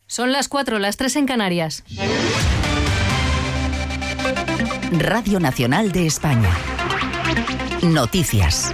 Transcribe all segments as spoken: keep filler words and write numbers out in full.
Son las cuatro, las tres en Canarias. Radio Nacional de España. Noticias.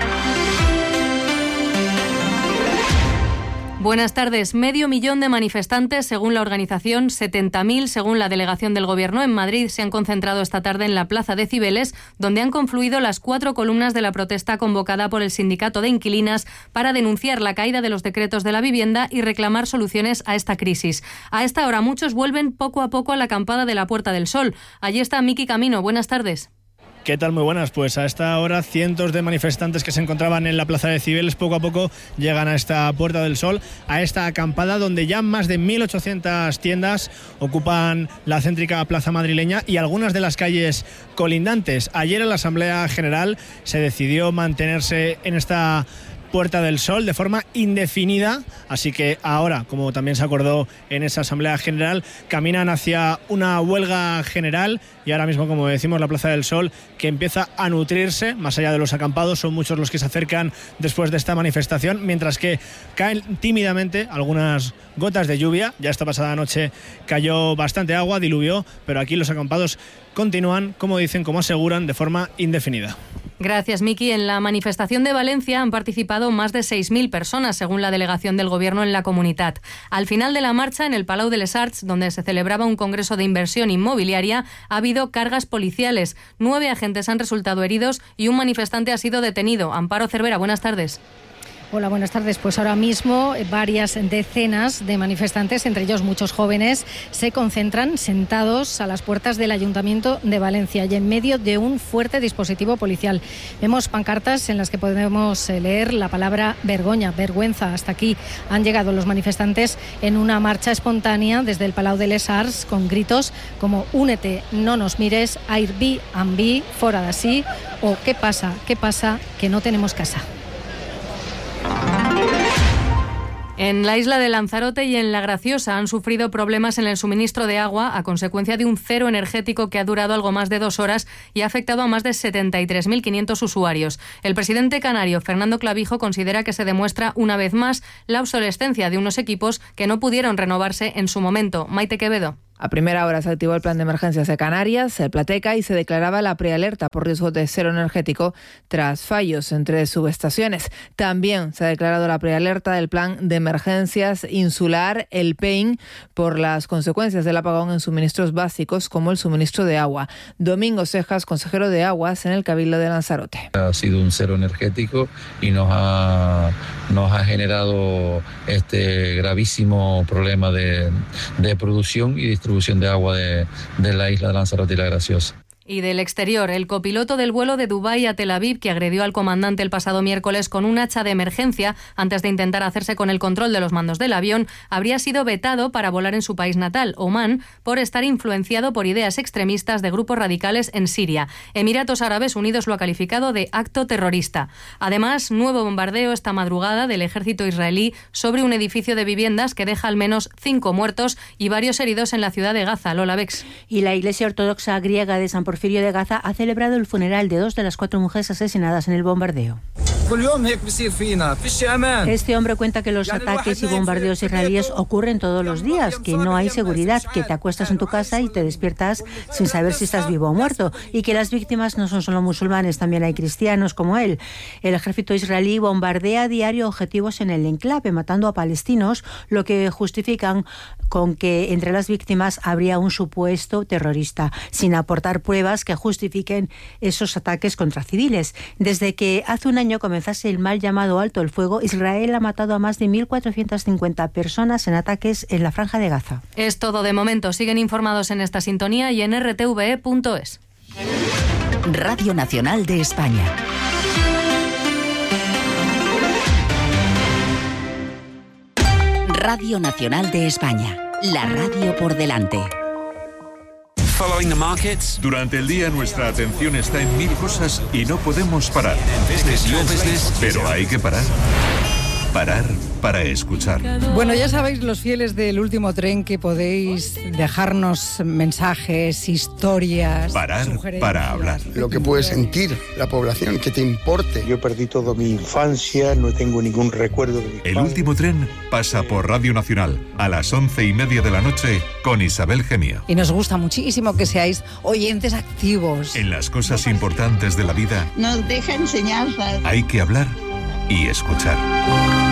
Buenas tardes. Medio millón de manifestantes, según la organización, setenta mil según la delegación del Gobierno en Madrid, se han concentrado esta tarde en la Plaza de Cibeles, donde han confluido las cuatro columnas de la protesta convocada por el Sindicato de Inquilinas para denunciar la caída de los decretos de la vivienda y reclamar soluciones a esta crisis. A esta hora muchos vuelven poco a poco a la acampada de la Puerta del Sol. Allí está Miki Camino. Buenas tardes. ¿Qué tal? Muy buenas. Pues a esta hora cientos de manifestantes que se encontraban en la Plaza de Cibeles poco a poco llegan a esta Puerta del Sol, a esta acampada donde ya más de mil ochocientas tiendas ocupan la céntrica plaza madrileña y algunas de las calles colindantes. Ayer en la Asamblea General se decidió mantenerse en esta Puerta del Sol de forma indefinida, así que ahora, como también se acordó en esa Asamblea General, caminan hacia una huelga general y ahora mismo, como decimos, la Plaza del Sol que empieza a nutrirse, más allá de los acampados, son muchos los que se acercan después de esta manifestación, mientras que caen tímidamente algunas gotas de lluvia. Ya esta pasada noche cayó bastante agua, diluvió, pero aquí los acampados continúan, como dicen, como aseguran, de forma indefinida. Gracias, Miki. En la manifestación de Valencia han participado más de seis mil personas, según la delegación del Gobierno en la Comunitat. Al final de la marcha, en el Palau de les Arts, donde se celebraba un congreso de inversión inmobiliaria, ha habido cargas policiales. Nueve agentes han resultado heridos y un manifestante ha sido detenido. Amparo Cervera, buenas tardes. Hola, buenas tardes. Pues ahora mismo varias decenas de manifestantes, entre ellos muchos jóvenes, se concentran sentados a las puertas del Ayuntamiento de Valencia y en medio de un fuerte dispositivo policial. Vemos pancartas en las que podemos leer la palabra vergoña, vergüenza. Hasta aquí han llegado los manifestantes en una marcha espontánea desde el Palau de les Arts con gritos como únete, no nos mires, Airbnb, fora d'ací o ¿qué pasa? ¿Qué pasa? Que no tenemos casa. En la isla de Lanzarote y en La Graciosa han sufrido problemas en el suministro de agua a consecuencia de un cero energético que ha durado algo más de dos horas y ha afectado a más de setenta y tres mil quinientos usuarios. El presidente canario, Fernando Clavijo, considera que se demuestra una vez más la obsolescencia de unos equipos que no pudieron renovarse en su momento. Maite Quevedo. A primera hora se activó el plan de emergencias de Canarias, el Plateca, y se declaraba la prealerta por riesgo de cero energético tras fallos entre subestaciones. También se ha declarado la prealerta del plan de emergencias insular, el P E I N, por las consecuencias del apagón en suministros básicos como el suministro de agua. Domingo Cejas, consejero de Aguas en el Cabildo de Lanzarote. Ha sido un cero energético y nos ha, nos ha generado este gravísimo problema de, de producción y distribución de agua de, de la isla de Lanzarote y La Graciosa. Y del exterior, el copiloto del vuelo de Dubái a Tel Aviv, que agredió al comandante el pasado miércoles con un hacha de emergencia antes de intentar hacerse con el control de los mandos del avión, habría sido vetado para volar en su país natal, Omán, por estar influenciado por ideas extremistas de grupos radicales en Siria. Emiratos Árabes Unidos lo ha calificado de acto terrorista. Además, nuevo bombardeo esta madrugada del ejército israelí sobre un edificio de viviendas que deja al menos cinco muertos y varios heridos en la ciudad de Gaza. Lola Bex. Y la Iglesia Ortodoxa griega de San Porfirio de Gaza ha celebrado el funeral de dos de las cuatro mujeres asesinadas en el bombardeo. Este hombre cuenta que los ataques y bombardeos israelíes ocurren todos los días, que no hay seguridad, que te acuestas en tu casa y te despiertas sin saber si estás vivo o muerto, y que las víctimas no son solo musulmanes, también hay cristianos como él. El ejército israelí bombardea a diario objetivos en el enclave, matando a palestinos, lo que justifican con que entre las víctimas habría un supuesto terrorista, sin aportar pruebas que justifiquen esos ataques contra civiles. Desde que hace un año comenzase el mal llamado alto el fuego, Israel ha matado a más de mil cuatrocientas cincuenta personas en ataques en la Franja de Gaza. Es todo de momento. Siguen informados en esta sintonía y en r t v e punto es. Radio Nacional de España. Radio Nacional de España. La radio por delante. Durante el día nuestra atención está en mil cosas y no podemos parar. Pero hay que parar. Parar para escuchar. Bueno, ya sabéis, los fieles del último tren, que podéis dejarnos mensajes, historias. Parar para hablar. Lo que puede sentir la población, que te importe. Yo perdí toda mi infancia, no tengo ningún recuerdo de mi El último tren pasa por Radio Nacional a las once y media de la noche con Isabel Gemio. Y nos gusta muchísimo que seáis oyentes activos. En las cosas importantes de la vida nos deja enseñanzas. hay que hablar y escuchar.